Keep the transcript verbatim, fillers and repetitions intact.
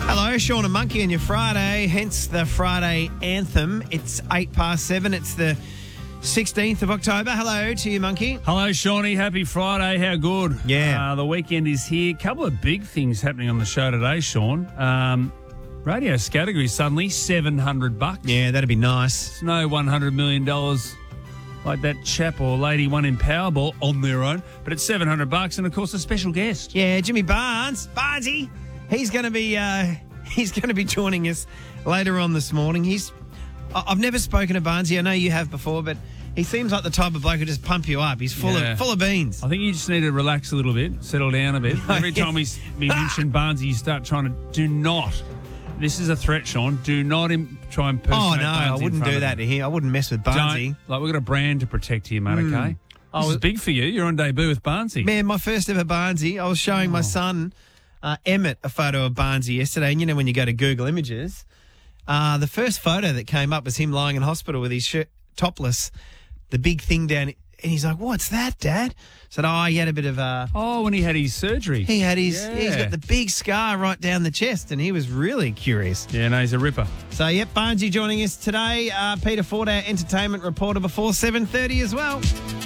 Hello, Sean and Monkey on your Friday, hence the Friday anthem. It's eight past seven. It's the sixteenth of October. Hello to you, Monkey. Hello, Shawnee. Happy Friday. How good? Yeah. Uh, the weekend is here. Couple of big things happening on the show today, Sean. Um, radio category suddenly seven hundred bucks. Yeah, that'd be nice. It's no one hundred million dollars like that chap or lady won in Powerball on their own, but it's seven hundred bucks, and of course a special guest. Yeah, Jimmy Barnes, Barnesy. He's going to be uh, he's going to be joining us later on this morning. He's I- I've never spoken to Barnesy. I know you have before, but he seems like the type of bloke who just pump you up. He's full Yeah. of full of beans. I think you just need to relax a little bit, settle down a bit. Every yeah. time we, we mention Barnesy, you start trying to do not. This is a threat, Sean. Do not im- try and Oh impersonate no, I Barnesy in wouldn't front do of that him. to him. I wouldn't mess with Barnesy. Don't. Like, we've got a brand to protect here, mate, okay? I This was- is big for you. You're on debut with Barnesy. Man, my first ever Barnesy. I was showing Oh. my son uh, Emmett a photo of Barnesy yesterday, and you know when you go to Google Images, uh, the first photo that came up was him lying in hospital with his shirt topless, the big thing down, and he's like, "What's that, Dad?" I said, "Oh, he had a bit of a." Oh, when he had his surgery. He had his. Yeah. He's got the big scar right down the chest, and he was really curious. Yeah, no, he's a ripper. So, yep, Barnesy joining us today. Uh, Peter Ford, our entertainment reporter, before seven thirty as well.